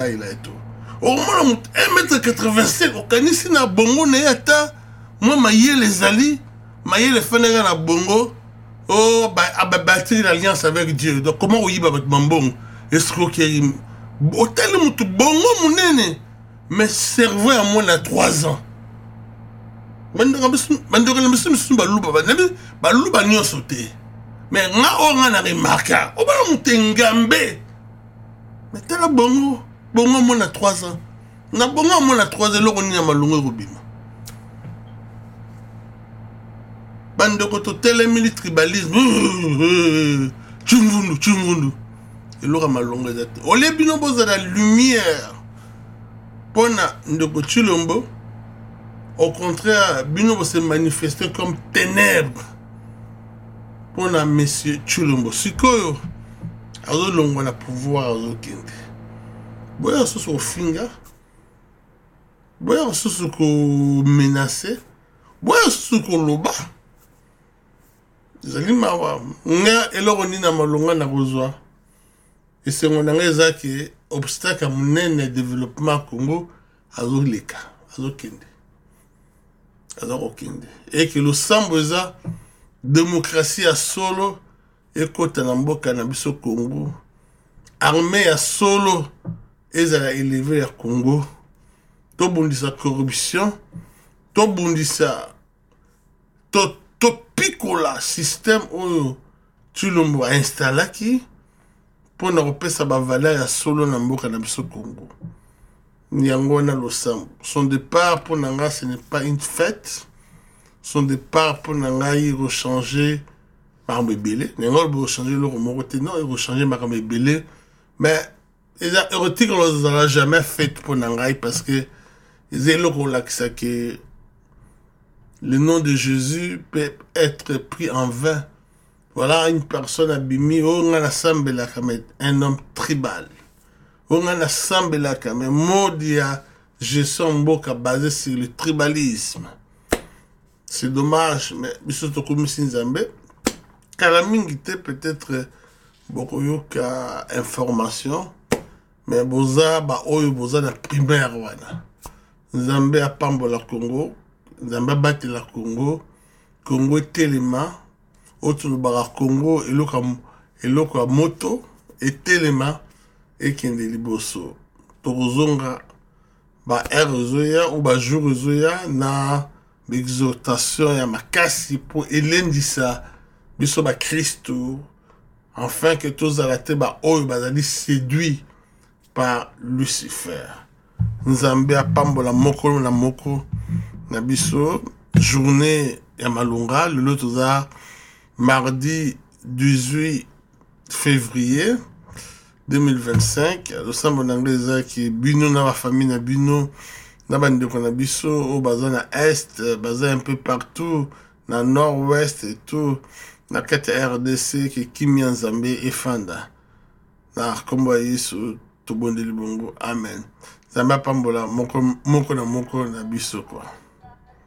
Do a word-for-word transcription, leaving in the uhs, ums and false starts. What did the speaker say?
ngai là et tout. Au moins un mètre quatre-vingt-cinq okanisi na bongo na yata moi mayele ezali mayele fenega na bongo oh ba abati l'alliance avec Dieu. Donc comment oyiba avec mambongo escroquerie hôtel mutu bongo munene mais cerveau à moi na trois ans. Mandanga bisu mandanga bisu bisu baluba ba nabi baluba nyonso te. Mais nga o nga na remarka o ba mutengambe. Mais t'es là bongo bongo moi na trois ans. Na bongo moi na trois ans loko ni na malungu robima. Bande koto tele mili tribalisme. Chungundu chungundu. Et loko malungu ezate. Ole bino boza la lumière. Pona ndoko chulombo. Au contraire, bino se manifester comme ténèbres. Pona monsieur Chulombo. Sikoyo. Azo longo na pouvoir azo kende. Boya soso finga. Boya soso ko menacer. Boya soso ko loba. Zali mawa. Nga eloko ni na malonga na kozwa. Et c'est mon angeza qui obstacle à mon développement Congo azo leka. Azo kende. Azo kende. Et que le samboza démocratie à solo et kota na mboka na biso Congo. Armée à solo ezala élevé à Congo. To bundisa corruption, to bundisa to to pikola système oyo Chulombo a installé qui pour na repesa ba valeur ya solo na mboka na biso Congo. Nyango na losambo. Son départ pour nanga ce n'est pas une fête. Son départ pour nanga il rechanger par bébélé. Nyango il rechanger le remoroté non, il rechanger par bébélé. Mais les érotiques on les aura jamais fait pour nanga parce que les éloquents là que le nom de Jésus peut être pris en vain. Voilà une personne abîmée, on a l'assemblée là comme un homme tribal. On a l'assemblée là comme un mode ya gestion boka basé sur le tribalisme. C'est dommage, mais bisoto comme Sinzambe, kalamingite peut-être beaucoup yoka information, mais boza ba oyo boza la primaire wana. Nzambe a pambola Congo, Nzambe a bâti la Congo, Congo telema, autre bara Congo, eloko a moto, et telema, et kende liboso. Torozonga, ba er zoya, ou ba jour zoya, na l'exhortation ya makasi pour elendisa, biso ba Christo, afin que tous arrêtés ba oyo bazali séduit par Lucifer. Nzambe a pambola moko na moko na biso journée ya malunga le lotoza mardi dix-huit février deux mille vingt-cinq le sambo n'anglais qui bino na la famille na bino na bande ko na biso au baza na est baza un peu partout na nord-ouest et tout na kati R D C qui kimi Nzambe efanda na kombo yesu to bondeli bongo amen. Ça m'a pas moko moko na moko na biso quoi.